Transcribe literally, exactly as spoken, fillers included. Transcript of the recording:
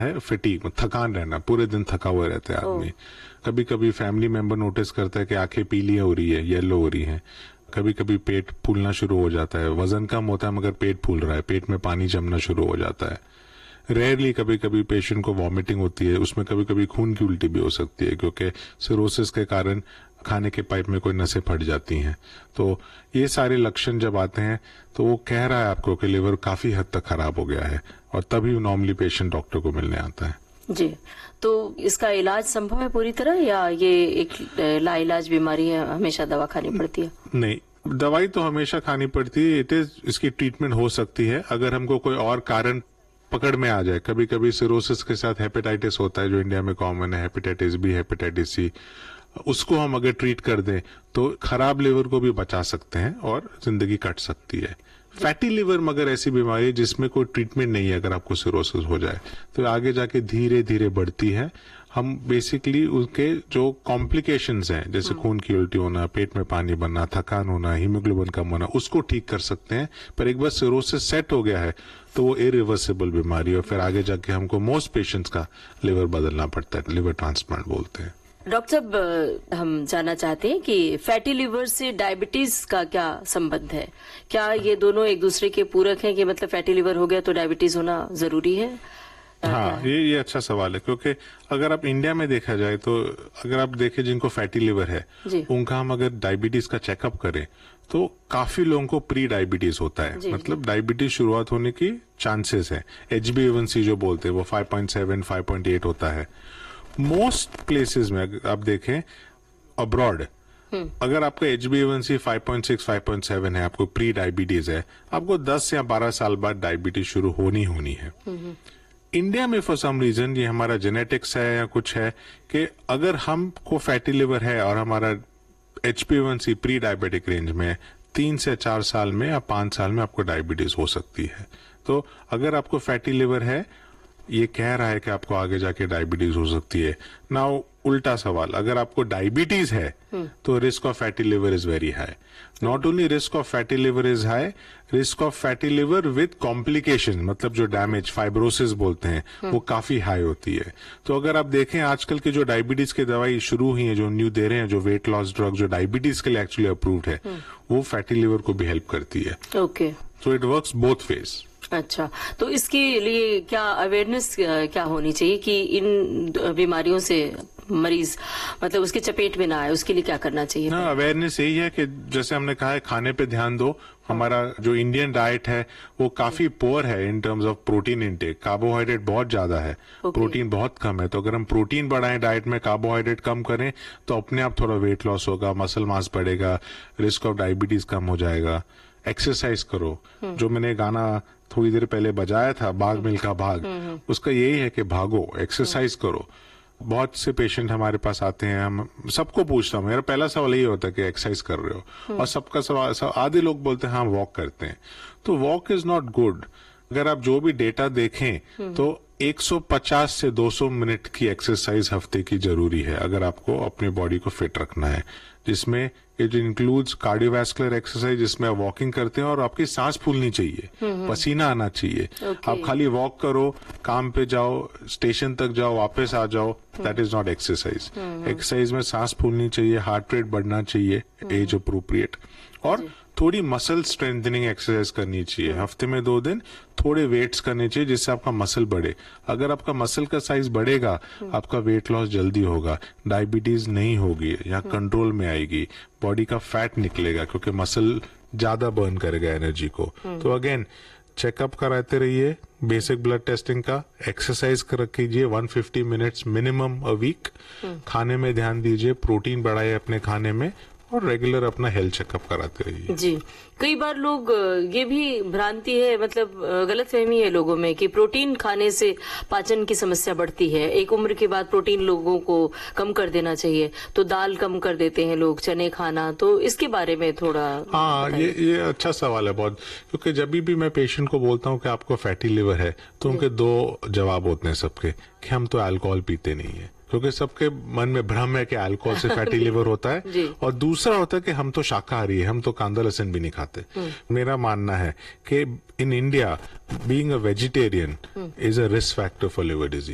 है फटीग, थकान रहना, पूरे दिन थका हुआ रहता है आदमी। कभी कभी फैमिली मेंबर नोटिस करता है कि आंखें पीली हो रही है, येलो हो रही हैं। कभी कभी पेट फूलना शुरू हो जाता है, वजन कम होता है मगर पेट फूल रहा है, पेट में पानी जमना शुरू हो जाता है। रेयरली कभी कभी पेशेंट को वॉमिटिंग होती है, उसमें कभी कभी खून की उल्टी भी हो सकती है क्योंकि सिरोसिस के कारण खाने के पाइप में कोई नसें फट जाती हैं। तो ये सारे लक्षण जब आते हैं तो वो कह रहा है आपको कि लिवर काफी हद तक खराब हो गया है, और तभी नॉर्मली पेशेंट डॉक्टर को मिलने आता है। जी, तो इसका इलाज संभव है पूरी तरह, या ये एक लाइलाज बीमारी है, हमेशा दवा खानी पड़ती है? नहीं, दवाई तो हमेशा खानी पड़ती है। इट इज इसकी ट्रीटमेंट हो सकती है अगर हमको कोई और कारण पकड़ में आ जाए। कभी कभी सिरोसिस के साथ हेपेटाइटिस होता है जो इंडिया में कॉमन है, हेपेटाइटिस बी, हेपेटाइटिस सी। उसको हम अगर ट्रीट कर दें तो खराब लिवर को भी बचा सकते हैं और जिंदगी कट सकती है। फैटी लिवर मगर ऐसी बीमारी है जिसमें कोई ट्रीटमेंट नहीं है। अगर आपको सिरोसिस हो जाए तो आगे जाके धीरे धीरे बढ़ती है। हम बेसिकली उसके जो कॉम्प्लिकेशंस हैं, जैसे खून की उल्टी होना, पेट में पानी बनना, थकान होना, हीमोग्लोबिन कम होना, उसको ठीक कर सकते हैं। पर एक बार सिरोसिस सेट हो गया है तो वो इरिवर्सिबल बीमारी है, और फिर आगे जाके हमको मोस्ट पेशेंट्स का लिवर बदलना पड़ता है, लिवर ट्रांसप्लांट बोलते हैं। डॉक्टर साहब, हम जानना चाहते हैं कि फैटी लिवर से डायबिटीज का क्या संबंध है? क्या ये दोनों एक दूसरे के पूरक हैं कि मतलब फैटी लिवर हो गया तो डायबिटीज होना जरूरी है? हाँ, ये ये अच्छा सवाल है, क्योंकि अगर आप इंडिया में देखा जाए तो अगर आप देखें जिनको फैटी लिवर है उनका हम अगर डायबिटीज का चेकअप करें तो काफी लोगों को प्री डायबिटीज होता है, जी, मतलब डायबिटीज शुरुआत होने की चांसेस है। एच बी ए वन सी जो बोलते हैं वो five point seven, five point eight होता है मोस्ट प्लेसेस में। आप देखें अब्रॉड, अगर आपका एच बी ए वन सी five point six, five point seven है, आपको प्री डायबिटीज है, आपको दस या बारह साल बाद डायबिटीज शुरू होनी होनी है। इंडिया में फॉर सम रीजन ये हमारा जेनेटिक्स है या कुछ है कि अगर हमको फैटी लिवर है और हमारा एच बी ए one C pre diabetic range में, तीन से चार साल में या पांच साल में आपको डायबिटीज हो सकती है। तो अगर आपको फैटी लिवर है, ये कह रहा है कि आपको आगे जाके डायबिटीज हो सकती है। नाउ उल्टा सवाल, अगर आपको डायबिटीज है तो risk of fatty liver is very high. Not only risk of fatty liver is high, risk of fatty liver with complication, मतलब जो डैमेज फाइब्रोसिस बोलते हैं, वो काफी हाई होती है। तो अगर आप देखें आजकल के जो डायबिटीज की दवाई शुरू हुई है, जो न्यू दे रहे हैं, जो वेट लॉस ड्रग जो डायबिटीज के लिए एक्चुअली अप्रूव्ड है, वो फैटी लिवर को भी हेल्प करती है। Okay, so it works both phase. अच्छा, तो इसके लिए क्या अवेयरनेस क्या होनी चाहिए कि इन बीमारियों से मरीज मतलब उसके चपेट में ना आए, उसके लिए क्या करना चाहिए? ना, अवेयरनेस यही है कि जैसे हमने कहा है, खाने पे ध्यान दो। हमारा जो इंडियन डाइट है वो काफी पुअर है in terms of protein intake. Carbohydrate बहुत ज्यादा है, okay. प्रोटीन बहुत कम है। तो अगर हम प्रोटीन बढ़ाएं डाइट में, कार्बोहाइड्रेट कम करें, तो अपने आप थोड़ा वेट लॉस होगा, मसल मास बढ़ेगा, रिस्क ऑफ डायबिटीज कम हो जाएगा। एक्सरसाइज करो, जो मैंने गाना थोड़ी देर पहले बजाया था, भाग मिल्खा भाग, उसका यही है कि भागो, एक्सरसाइज करो। बहुत से पेशेंट हमारे पास आते हैं, हम सबको पूछता हूँ, मेरा पहला सवाल यही होता है कि एक्सरसाइज कर रहे हो, और सबका सवाल, आधे लोग बोलते हैं हाँ वॉक करते हैं। तो वॉक इज नॉट गुड। अगर आप जो भी डेटा देखें तो एक सौ पचास से दो सौ मिनट की एक्सरसाइज हफ्ते की जरूरी है अगर आपको अपनी बॉडी को फिट रखना है, जिसमें इट इंक्लूड्स कार्डियोवैस्कुलर एक्सरसाइज, जिसमें आप वॉकिंग करते हैं और आपकी सांस फूलनी चाहिए, पसीना आना चाहिए। okay. आप खाली वॉक करो, काम पे जाओ, स्टेशन तक जाओ, वापस आ जाओ, that is not exercise. Exercise में सांस फूलनी चाहिए, हार्ट रेट बढ़ना चाहिए एज अप्रोप्रिएट, और थोड़ी मसल स्ट्रेंथनिंग एक्सरसाइज करनी चाहिए। हफ्ते में दो दिन थोड़े वेट्स करने चाहिए जिससे आपका मसल बढ़े। अगर आपका मसल का साइज बढ़ेगा, आपका वेट लॉस जल्दी होगा, डायबिटीज नहीं होगी या कंट्रोल में आएगी, बॉडी का फैट निकलेगा क्योंकि मसल ज्यादा बर्न करेगा एनर्जी को। तो अगेन चेकअप कराते रहिए, बेसिक ब्लड टेस्टिंग का, एक्सरसाइज कर कीजिए एक सौ पचास मिनट्स मिनिमम अ वीक, खाने में ध्यान दीजिए, प्रोटीन बढ़ाइए अपने खाने में, और रेगुलर अपना हेल्थ चेकअप कराते रहिए। जी, कई बार लोग, ये भी भ्रांति है, मतलब गलतफहमी है लोगों में कि प्रोटीन खाने से पाचन की समस्या बढ़ती है। एक उम्र के बाद प्रोटीन लोगों को कम कर देना चाहिए, तो दाल कम कर देते हैं लोग, चने खाना। तो इसके बारे में थोड़ा हाँ, ये ये अच्छा सवाल है बहुत, क्योंकि जब भी मैं पेशेंट को बोलता हूँ कि आपको फैटी लिवर है तो उनके दो जवाब होते हैं सबके, कि हम तो अल्कोहल पीते नहीं है, क्योंकि सबके मन में भ्रम है कि अल्कोहल से फैटी लिवर होता है, और दूसरा होता है कि हम तो शाकाहारी है, हम तो कांदा लहसुन भी नहीं खाते। मेरा मानना है कि in India being a vegetarian is a risk factor for liver disease.